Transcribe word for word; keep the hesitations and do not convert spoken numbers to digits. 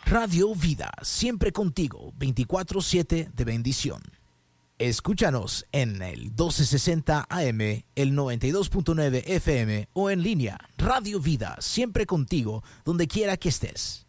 Radio Vida, siempre contigo, veinticuatro siete de bendición. Escúchanos en el doce sesenta A M, el noventa y dos punto nueve F M o en línea. Radio Vida, siempre contigo, donde quiera que estés.